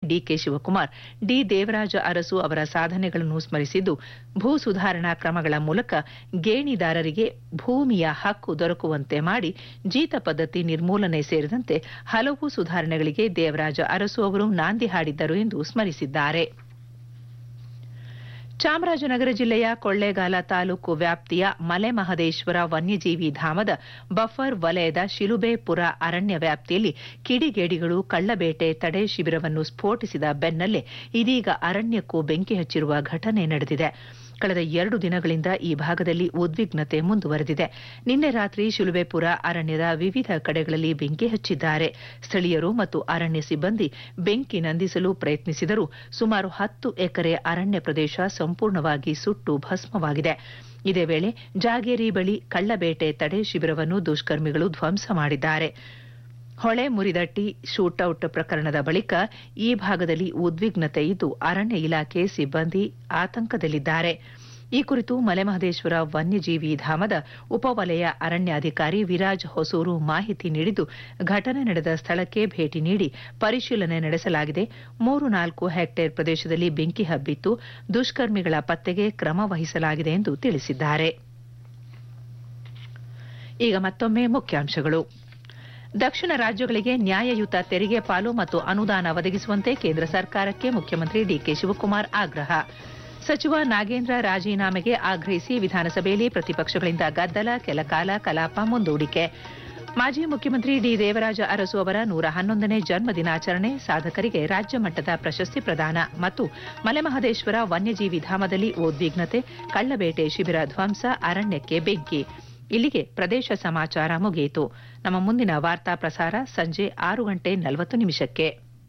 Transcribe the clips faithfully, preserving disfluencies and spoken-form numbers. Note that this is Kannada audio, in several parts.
ಡಿಕೆ ಶಿವಕುಮಾರ್ ಡಿ ದೇವರಾಜ ಅರಸು ಅವರ ಸಾಧನೆಗಳನ್ನು ಸ್ಮರಿಸಿದ್ದು, ಭೂ ಸುಧಾರಣಾ ಕ್ರಮಗಳ ಮೂಲಕ ಗೇಣಿದಾರರಿಗೆ ಭೂಮಿಯ ಹಕ್ಕು ದೊರಕುವಂತೆ ಮಾಡಿ ಜೀತ ಪದ್ಧತಿ ನಿರ್ಮೂಲನೆ ಸೇರಿದಂತೆ ಹಲವು ಸುಧಾರಣೆಗಳಿಗೆ ದೇವರಾಜ ಅರಸು ಅವರು ನಾಂದಿ ಹಾಡಿದ್ದರು ಎಂದು ಸ್ಮರಿಸಿದ್ದಾರೆ. ಚಾಮರಾಜನಗರ ಜಿಲ್ಲೆಯ ಕೊಳ್ಳೇಗಾಲ ತಾಲೂಕು ವ್ಯಾಪ್ತಿಯ ಮಲೆಮಹದೇಶ್ವರ ವನ್ಯಜೀವಿ ಧಾಮದ ಬಫರ್ ವಲಯದ ಶಿಲುಬೆಪುರ ಅರಣ್ಯ ವ್ಯಾಪ್ತಿಯಲ್ಲಿ ಕಿಡಿಗೇಡಿಗಳು ಕಳ್ಳಬೇಟೆ ತಡೆ ಶಿಬಿರವನ್ನು ಸ್ಫೋಟಿಸಿದ ಬೆನ್ನಲ್ಲೇ ಇದೀಗ ಅರಣ್ಯಕ್ಕೂ ಬೆಂಕಿ ಹಚ್ಚಿರುವ ಘಟನೆ ನಡೆದಿದೆ. ಕಳೆದ ಎರಡು ದಿನಗಳಿಂದ ಈ ಭಾಗದಲ್ಲಿ ಉದ್ವಿಗ್ನತೆ ಮುಂದುವರೆದಿದೆ. ನಿನ್ನೆ ರಾತ್ರಿ ಶಿಲುಬೆಪುರ ಅರಣ್ಯದ ವಿವಿಧ ಕಡೆಗಳಲ್ಲಿ ಬೆಂಕಿ ಹಚ್ಚಿದ್ದಾರೆ. ಸ್ಥಳೀಯರು ಮತ್ತು ಅರಣ್ಯ ಸಿಬ್ಬಂದಿ ಬೆಂಕಿ ನಂದಿಸಲು ಪ್ರಯತ್ನಿಸಿದರೂ ಸುಮಾರು ಹತ್ತು ಎಕರೆ ಅರಣ್ಯ ಪ್ರದೇಶ ಸಂಪೂರ್ಣವಾಗಿ ಸುಟ್ಟು ಭಸ್ಮವಾಗಿದೆ. ಇದೇ ವೇಳೆ ಜಾಗೇರಿ ಬಳಿ ಕಳ್ಳಬೇಟೆ ತಡೆ ಶಿಬಿರವನ್ನು ದುಷ್ಕರ್ಮಿಗಳು ಧ್ವಂಸ ಮಾಡಿದ್ದಾರೆ. ಹೊಳೆ ಮುರಿದಟ್ಟಿ ಶೂಟೌಟ್ ಪ್ರಕರಣದ ಬಳಿಕ ಈ ಭಾಗದಲ್ಲಿ ಉದ್ವಿಗ್ನತೆ ಇದ್ದು ಅರಣ್ಯ ಇಲಾಖೆ ಸಿಬ್ಬಂದಿ ಆತಂಕದಲ್ಲಿದ್ದಾರೆ. ಈ ಕುರಿತು ಮಲೆಮಹದೇಶ್ವರ ವನ್ಯಜೀವಿ ಧಾಮದ ಉಪವಲಯ ಅರಣ್ಯಾಧಿಕಾರಿ ವಿರಾಜ್ ಹೊಸೂರು ಮಾಹಿತಿ ನೀಡಿದ್ದು, ಘಟನೆ ನಡೆದ ಸ್ಥಳಕ್ಕೆ ಭೇಟಿ ನೀಡಿ ಪರಿಶೀಲನೆ ನಡೆಸಲಾಗಿದೆ. ಮೂರು ನಾಲ್ಕು ಹೆಕ್ಟೇರ್ ಪ್ರದೇಶದಲ್ಲಿ ಬೆಂಕಿ ಹಬ್ಬಿತ್ತು. ದುಷ್ಕರ್ಮಿಗಳ ಪತ್ತೆಗೆ ಕ್ರಮ ವಹಿಸಲಾಗಿದೆ ಎಂದು ತಿಳಿಸಿದ್ದಾರೆ. ಈಗ ಮತ್ತೊಮ್ಮೆ ಮುಖ್ಯಾಂಶಗಳು. ದಕ್ಷಿಣ ರಾಜ್ಯಗಳಿಗೆ ನ್ಯಾಯಯುತ ತೆರಿಗೆ ಪಾಲು ಮತ್ತು ಅನುದಾನ ಒದಗಿಸುವಂತೆ ಕೇಂದ್ರ ಸರ್ಕಾರಕ್ಕೆ ಮುಖ್ಯಮಂತ್ರಿ ಡಿಕೆ ಶಿವಕುಮಾರ್ ಆಗ್ರಹ. ಸಚಿವ ನಾಗೇಂದ್ರ ರಾಜೀನಾಮೆಗೆ ಆಗ್ರಹಿಸಿ ವಿಧಾನಸಭೆಯಲ್ಲಿ ಪ್ರತಿಪಕ್ಷಗಳಿಂದ ಗದ್ದಲ, ಕೆಲಕಾಲ ಕಲಾಪ ಮುಂದೂಡಿಕೆ. ಮಾಜಿ ಮುಖ್ಯಮಂತ್ರಿ ಡಿ ದೇವರಾಜ ಅರಸು ಅವರ ನೂರ ಹನ್ನೊಂದನೇ ಜನ್ಮ ದಿನಾಚರಣೆ, ಸಾಧಕರಿಗೆ ರಾಜ್ಯ ಮಟ್ಟದ ಪ್ರಶಸ್ತಿ ಪ್ರದಾನ ಮತ್ತು ಮಲೆಮಹದೇಶ್ವರ ವನ್ಯಜೀವಿ ಧಾಮದಲ್ಲಿ ಉದ್ವಿಗ್ನತೆ, ಕಳ್ಳಬೇಟೆ ಶಿಬಿರ ಧ್ವಂಸ, ಅರಣ್ಯಕ್ಕೆ ಬೆಂಕಿ. ಇಲ್ಲಿಗೆ ಪ್ರದೇಶ ಸಮಾಚಾರ ಮುಗಿಯಿತು. ನಮ್ಮ ಮುಂದಿನ ವಾರ್ತಾ ಪ್ರಸಾರ ಸಂಜೆ ಆರು ಗಂಟೆ ನಲವತ್ತು ನಿಮಿಷಕ್ಕೆ.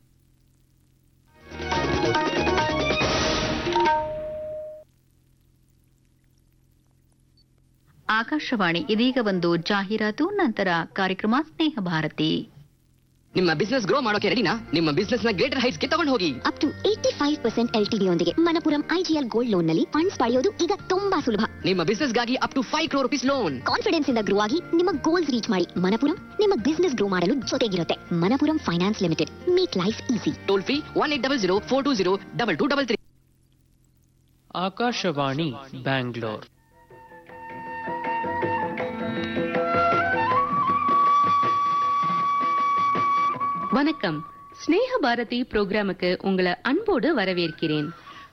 ಆಕಾಶವಾಣಿ. ಇದೀಗ ಒಂದು ಜಾಹೀರಾತು, ನಂತರ ಕಾರ್ಯಕ್ರಮ ಸ್ನೇಹ ಭಾರತಿ. ನಿಮ್ಮ ಬಿಸ್ನೆಸ್ ಗ್ರೋ ಮಾಡೋಕೆ ರೆಡಿನಾ? ನಿಮ್ಮ ಬಿಸ್ನೆಸ್ ನ ಗ್ರೇಟರ್ ಹೈಟ್ಸ್ ಗೆ ತಗೊಂಡು ಹೋಗಿ. Up to eighty five percent L T D ಯೊಂದಿಗೆ ಮಣಪುರಂ ಐಜಿಎಲ್ ಗೋಲ್ಡ್ ಲೋನ್ ನಲ್ಲಿ ಫಂಡ್ಸ್ ಪಡೆಯೋದು ಈಗ ತುಂಬಾ ಸುಲಭ. ನಿಮ್ಮ ಬಿಸ್ನೆಸ್ ಗಾಗಿ up to five crore rupees loan. Confidence ಇಂದ ಗ್ರೋ ಆಗಿ ನಿಮ್ಮ ಗೋಲ್ಸ್ ರೀಚ್ ಮಾಡಿ. ಮಣಪುರಂ ನಿಮ್ಮ ಬಿಸ್ನೆಸ್ ಗ್ರೋ ಮಾಡಲು ಜೊತೆಗಿರುತ್ತೆ. Manappuram finance limited, make life easy. Toll free one eight double zero four two zero double two double three. Akashvani Bangalore. வணக்கம். ஸ்நேக பாரதி புரோகிராமுக்கு உங்களை அன்போடு வரவேற்கிறேன்.